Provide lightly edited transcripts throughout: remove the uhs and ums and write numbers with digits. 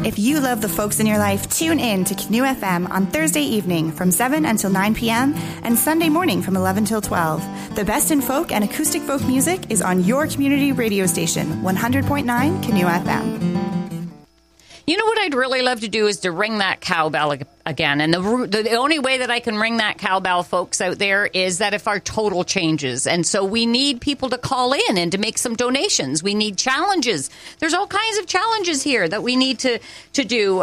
If you love the folks in your life, tune in to Canoe FM on Thursday evening from 7 until 9 p.m. and Sunday morning from 11 till 12. The best in folk and acoustic folk music is on your community radio station, 100.9 Canoe FM. You know what I'd really love to do is to ring that cowbell again. And the only way that I can ring that cowbell, folks out there, is that if our total changes. And so we need people to call in and to make some donations. We need challenges. There's all kinds of challenges here that we need to do.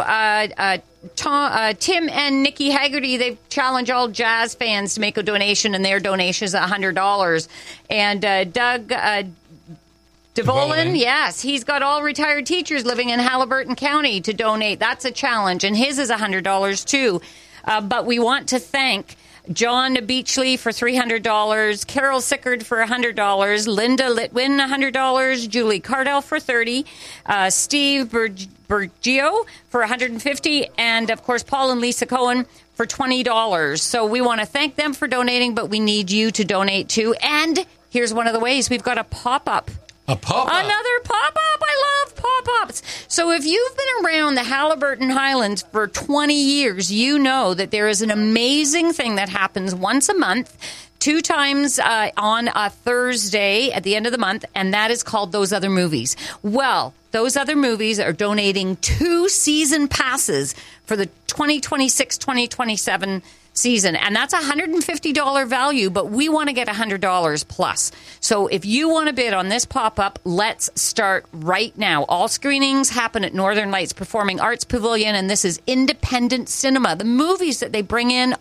Tim and Nikki Haggerty, they challenge all jazz fans to make a donation, and their donation is $100. And Doug DeVolin, yes, he's got all retired teachers living in Haliburton County to donate. That's a challenge, and his is $100 too. But we want to thank John Beachley for $300, Carol Sickard for $100, Linda Litwin $100, Julie Cardell for $30, Steve Bergio for $150, and of course Paul and Lisa Cohen for $20. So we want to thank them for donating, but we need you to donate too. And here's one of the ways: we've got a pop-up. A pop-up? Another pop-up. I love pop-ups. So if you've been around the Haliburton Highlands for 20 years, you know that there is an amazing thing that happens once a month, 2 times on a Thursday at the end of the month, and that is called Those Other Movies. Well, Those Other Movies are donating 2 season passes for the 2026-2027 season, and that's $150 value, but we want to get $100 plus. So if you want to bid on this pop-up, let's start right now. All screenings happen at Northern Lights Performing Arts Pavilion, and this is independent cinema. The movies that they bring in